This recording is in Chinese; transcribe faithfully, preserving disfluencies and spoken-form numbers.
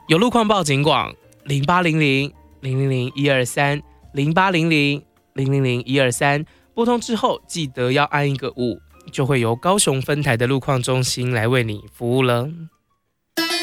有路况报警广零八零零零零零一二三零八零零零零零一二三，拨通之后记得要按一个五，就会由高雄分台的路况中心来为你服务了。